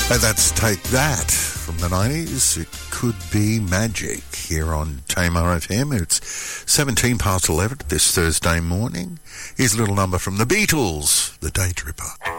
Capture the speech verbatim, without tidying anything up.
And that's Take That from the nineties. It could be magic here on Tamar F M. It's seventeen past eleven this Thursday morning. Here's a little number from the Beatles, The Day Tripper.